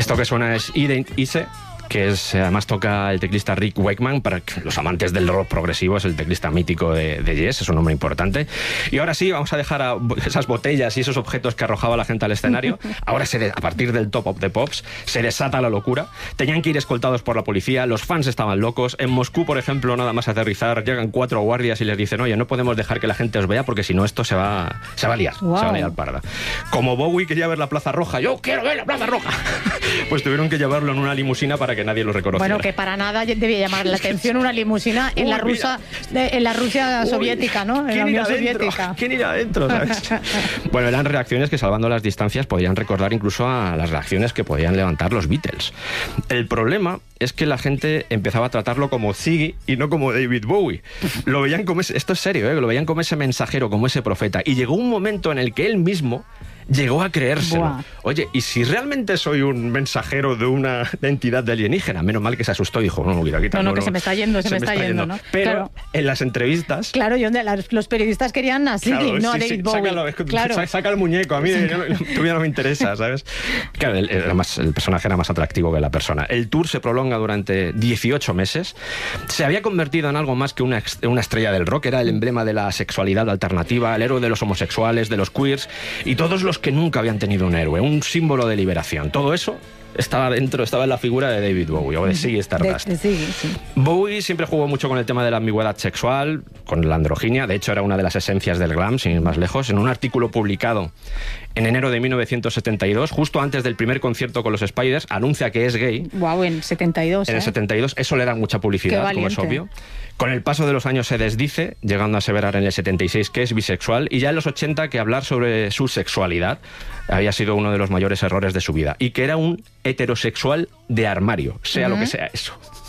Esto que suena es Ide Ise, que además toca el teclista Rick Wakeman. Para los amantes del rock progresivo, es el teclista mítico de Yes, es un nombre importante. Y ahora sí, vamos a dejar esas botellas y esos objetos que arrojaba la gente al escenario. Ahora, a partir del Top of the Pops, se desata la locura. Tenían que ir escoltados por la policía, los fans estaban locos. En Moscú, por ejemplo, nada más aterrizar, llegan 4 guardias y les dicen: oye, no podemos dejar que la gente os vea porque si no esto se va a liar, wow. Se va a liar parda. Como Bowie quería ver la Plaza Roja, yo quiero ver la Plaza Roja, pues tuvieron que llevarlo en una limusina para que nadie lo reconociera. Bueno, que para nada debía llamar la atención una limusina en la Rusia soviética, ¿no? En la Unión Soviética. ¿Quién irá adentro? ¿Sabes? Bueno, eran reacciones que, salvando las distancias, podían recordar incluso a las reacciones que podían levantar los Beatles. El problema es que la gente empezaba a tratarlo como Ziggy y no como David Bowie. Lo veían como esto es serio, lo veían como ese mensajero, como ese profeta. Y llegó un momento en el que él mismo llegó a creérselo. Buah. Oye, ¿y si realmente soy un mensajero de una entidad alienígena? Menos mal que se asustó y dijo: no, quita, no, que se me está yendo, se me está yendo, ¿no? Pero claro, en las entrevistas... Claro, los periodistas querían a Ziggy, claro, no sí, a David Bowie. Sácalo, claro. saca el muñeco, a mí tú ya no me interesa, ¿sabes? Claro, el personaje era más atractivo que la persona. El tour se prolonga durante 18 meses. Se había convertido en algo más que una estrella del rock. Era el emblema de la sexualidad alternativa, el héroe de los homosexuales, de los queers y todos los que nunca habían tenido un héroe, un símbolo de liberación. Todo eso estaba en la figura de David Bowie, o de Ziggy Stardust. Sí. Bowie siempre jugó mucho con el tema de la ambigüedad sexual, con la androginia. De hecho, era una de las esencias del glam, sin ir más lejos. En un artículo publicado en enero de 1972, justo antes del primer concierto con los Spiders, anuncia que es gay. Guau, en 72. En el 72, eso le da mucha publicidad, como es obvio. Con el paso de los años se desdice, llegando a aseverar en el 76 que es bisexual, y ya en los 80 que hablar sobre su sexualidad había sido uno de los mayores errores de su vida, y que era un heterosexual de armario, sea lo que sea eso.